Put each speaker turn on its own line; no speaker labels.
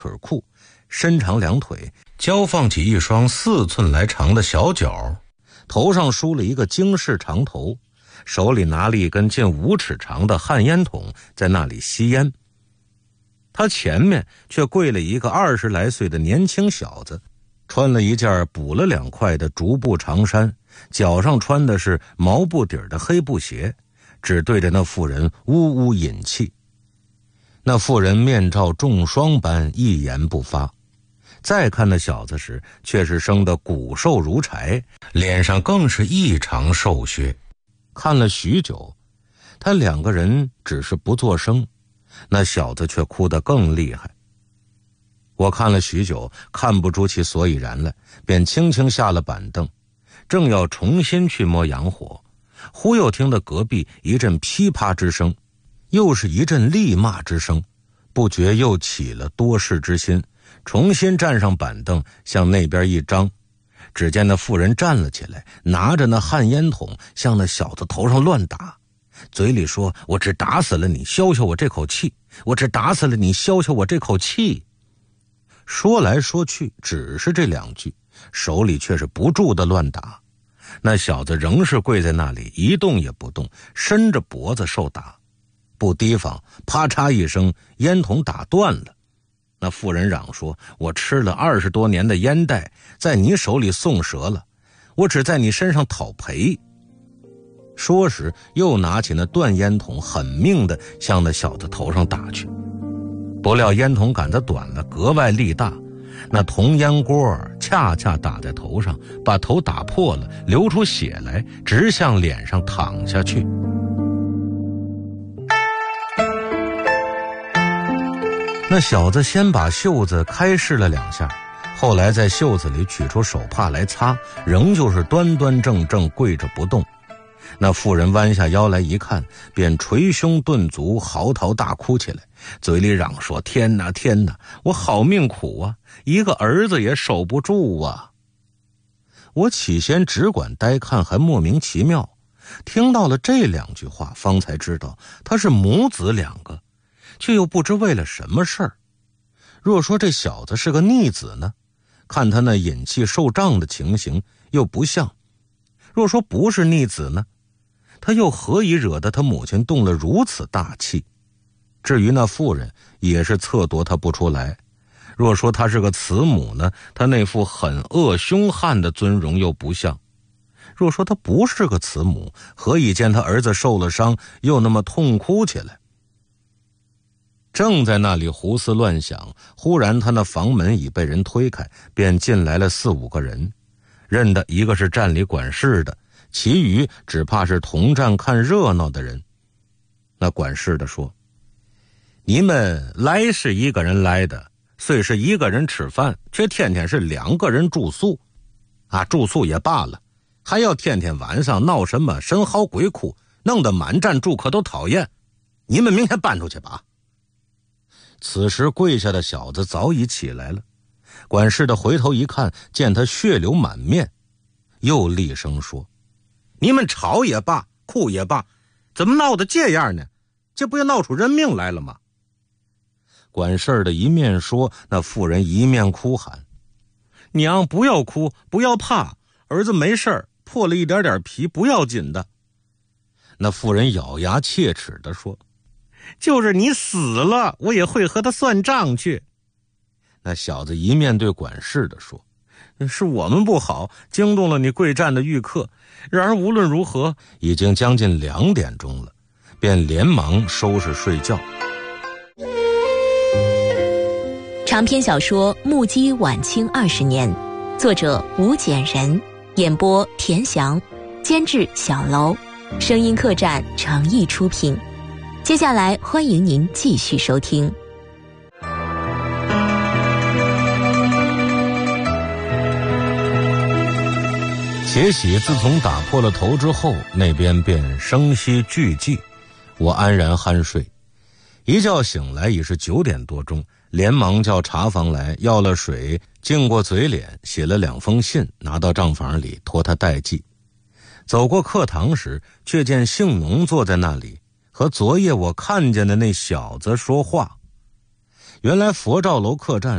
腿裤，伸长两腿，交放起一双4寸来长的小脚，头上梳了一个京式长头，手里拿了一根近5尺长的旱烟筒，在那里吸烟。他前面却跪了一个20来岁的年轻小子，穿了一件补了2块的竹布长衫，脚上穿的是毛布底的黑布鞋，只对着那妇人呜呜饮气。那妇人面罩重霜般一言不发，再看那小子时，却是生得骨瘦如柴，脸上更是异常瘦削。看了许久，他2个人只是不作声，那小子却哭得更厉害。我看了许久，看不出其所以然来，便轻轻下了板凳，正要重新去摸洋火，忽又听得隔壁一阵噼啪之声，又是一阵厉骂之声，不觉又起了多事之心，重新站上板凳，向那边一张。只见那妇人站了起来，拿着那旱烟筒向那小子头上乱打，嘴里说：“我只打死了你，消消我这口气，我只打死了你，消消我这口气。”说来说去只是这2句，手里却是不住的乱打。那小子仍是跪在那里一动也不动，伸着脖子受打，不提防，啪嚓一声，烟筒打断了。那妇人嚷说：“我吃了20多年的烟袋，在你手里送折了，我只在你身上讨赔。”说时又拿起那断烟筒，狠命地向那小子头上打去。不料烟筒杆子短了，格外力大，那铜烟锅恰恰打在头上，把头打破了，流出血来，直向脸上淌下去。那小子先把袖子开试了2下，后来在袖子里取出手帕来擦，仍旧是端端正正跪着不动。那妇人弯下腰来一看，便捶胸顿足，嚎啕大哭起来，嘴里嚷说：“天哪天哪，我好命苦啊，一个儿子也守不住啊！”我起先只管呆看，还莫名其妙，听到了这2句话，方才知道他是母子2个，却又不知为了什么事儿。若说这小子是个逆子呢，看他那饮气受胀的情形又不像；若说不是逆子呢，他又何以惹得他母亲动了如此大气？至于那妇人，也是测夺他不出来。若说他是个慈母呢，他那副狠恶凶悍的尊容又不像；若说他不是个慈母，何以见他儿子受了伤，又那么痛哭起来？正在那里胡思乱想，忽然他那房门已被人推开，便进来了4、5个人，认得一个是站里管事的，其余只怕是同站看热闹的人。那管事的说：“你们来是1个人来的，虽是1个人吃饭，却天天是2个人住宿啊！住宿也罢了，还要天天晚上闹什么神嚎鬼哭，弄得满站住客都讨厌。你们明天搬出去吧。”此时跪下的小子早已起来了，管事的回头一看，见他血流满面，又厉声说：“你们吵也罢，哭也罢，怎么闹得这样呢？这不要闹出人命来了吗？”管事的一面说，那妇人一面哭喊：“娘，不要哭，不要怕，儿子没事儿，破了一点点皮，不要紧的。”那妇人咬牙切齿地说：“就是你死了，我也会和他算账去。”那小子一面对管事的说：“是我们不好，惊动了你贵站的御客。然而无论如何，已经将近2点钟了，便连忙收拾睡觉。”
长篇小说《目击晚清20年》，作者吴简人，演播田翔，监制小楼，声音客栈诚意出品。接下来欢迎您继续收听。
且喜自从打破了头之后，那边便声息俱寂，我安然酣睡。一觉醒来已是9点多钟，连忙叫茶房来要了水，净过嘴脸，写了2封信，拿到账房里托他代记。走过课堂时，却见姓农坐在那里，和昨夜我看见的那小子说话。原来佛照楼客栈